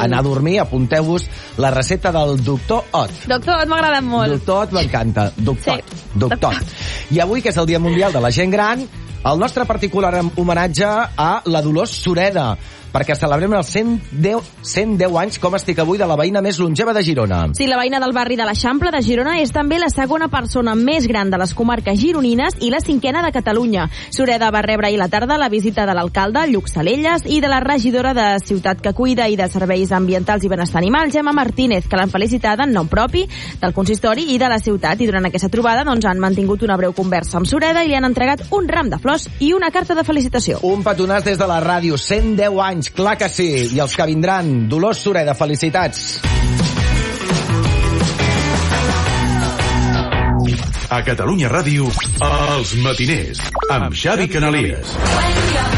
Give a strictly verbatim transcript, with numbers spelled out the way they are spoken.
anar a dormir, apunteu-vos la recepta del doctor Ot. Doctor Ot m'ha agradat molt. Doctor Ot m'encanta. Doctor Sí. Doctor Ot. I avui, que és el Dia Mundial de la Gent Gran, el nostre particular homenatge a la Dolors Sureda, perquè celebrem els cent deu, cent deu anys, com estic avui, de la veïna més longeva de Girona. Sí, la veïna del barri de l'Eixample de Girona és també la segona persona més gran de les comarques gironines i la cinquena de Catalunya. Sureda va rebre ahir la tarda la visita de l'alcalde, Lluc Salelles, i de la regidora de Ciutat que Cuida i de Serveis Ambientals i Benestar Animal, Gemma Martínez, que l'han felicitada en nom propi del consistori i de la ciutat. I durant aquesta trobada doncs, han mantingut una breu conversa amb Sureda i li han entregat un ram de flors i una carta de felicitació. Un petonàs des de la ràdio, cent deu anys, clar que sí, i els que vindran. Dolors Sureda, felicitats. A Catalunya Ràdio, Els Matiners, amb Xavi Canalies.